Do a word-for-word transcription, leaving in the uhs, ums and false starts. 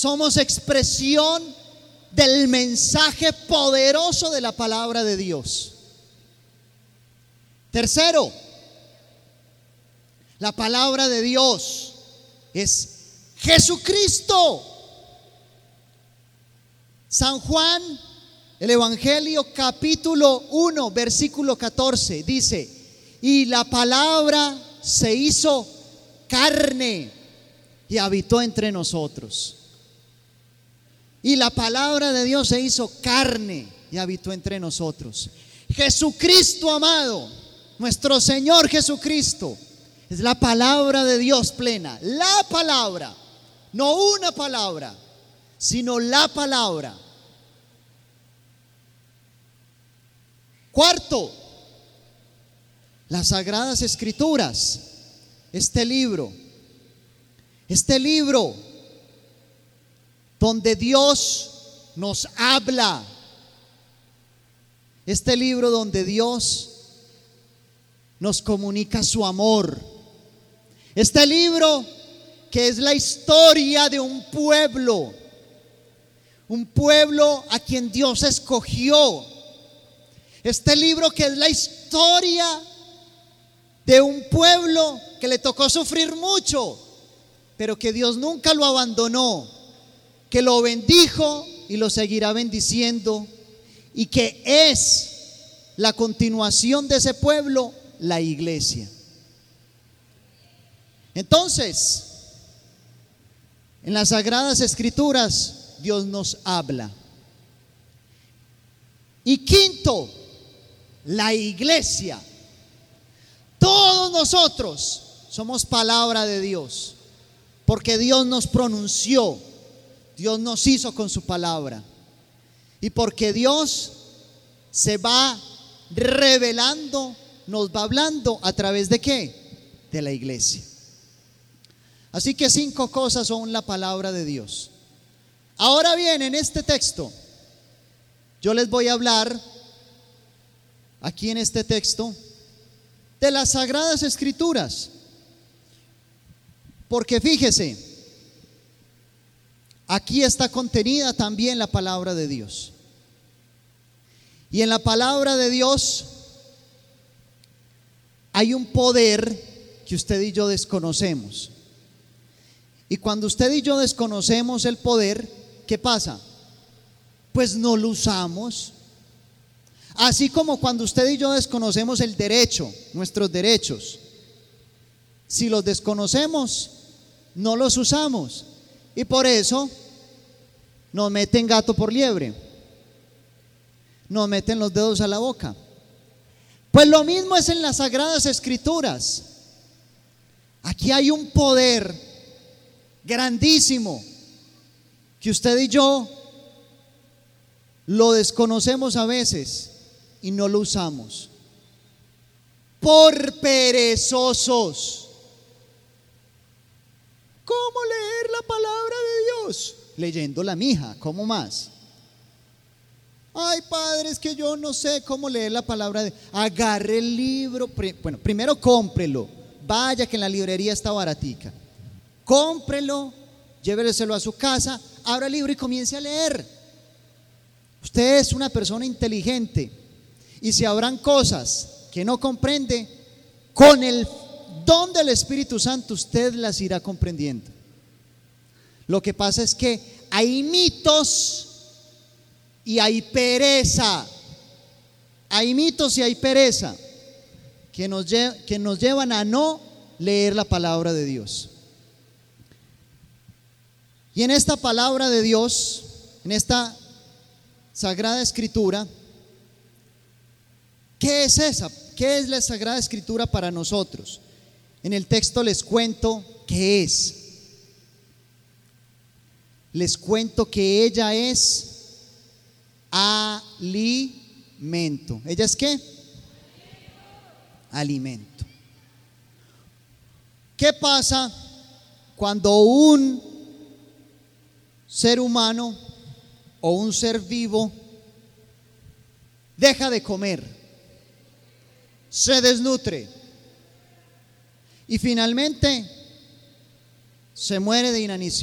somos expresión del mensaje poderoso de la palabra de Dios. Tercero, la palabra de Dios es Jesucristo. San Juan, el Evangelio, capítulo uno, versículo catorce, dice: y la palabra se hizo carne y habitó entre nosotros. Y la palabra de Dios se hizo carne y habitó entre nosotros. Jesucristo amado, nuestro Señor Jesucristo, es la palabra de Dios plena. La palabra, no una palabra, sino la palabra. Cuarto, las Sagradas Escrituras. Este libro, este libro donde Dios nos habla, este libro donde Dios nos comunica su amor, este libro que es la historia de un pueblo, un pueblo a quien Dios escogió, este libro que es la historia de un pueblo que le tocó sufrir mucho, pero que Dios nunca lo abandonó, que lo bendijo y lo seguirá bendiciendo, y que es la continuación de ese pueblo, la iglesia. Entonces, en las Sagradas Escrituras Dios nos habla. Y quinto, la iglesia. Todos nosotros somos palabra de Dios, porque Dios nos pronunció, Dios nos hizo con su palabra, y porque Dios se va revelando, nos va hablando a través de ¿qué? De la iglesia. Así que cinco cosas son la palabra de Dios. Ahora bien, en este texto yo les voy a hablar, aquí en este texto, de las Sagradas Escrituras. Porque fíjese, aquí está contenida también la palabra de Dios. Y en la palabra de Dios hay un poder que usted y yo desconocemos. Y cuando usted y yo desconocemos el poder, ¿qué pasa? Pues no lo usamos. Así como cuando usted y yo desconocemos el derecho, nuestros derechos, si los desconocemos, no los usamos. Y por eso nos meten gato por liebre, nos meten los dedos a la boca. Pues lo mismo es en las Sagradas Escrituras. Aquí hay un poder grandísimo que usted y yo lo desconocemos a veces y no lo usamos por perezosos. ¿Cómo leer la palabra de Dios? Leyendo la mija, ¿cómo más? Ay, padre, es que yo no sé cómo leer la palabra de Dios. Agarre el libro, bueno, primero cómprelo, vaya que en la librería está baratica. Cómprelo, lléveselo a su casa, abra el libro y comience a leer. Usted es una persona inteligente, y si habrán cosas que no comprende, con el don del Espíritu Santo usted las irá comprendiendo. Lo que pasa es que hay mitos y hay pereza, hay mitos y hay pereza que nos, lle- que nos llevan a no leer la palabra de Dios. Y en esta palabra de Dios, en esta Sagrada Escritura, ¿qué es esa? ¿Qué es la Sagrada Escritura para nosotros? En el texto les cuento qué es. Les cuento que ella es alimento. ¿Ella es qué? Alimento. ¿Qué pasa cuando un ser humano o un ser vivo deja de comer, se desnutre y finalmente se muere de inanición?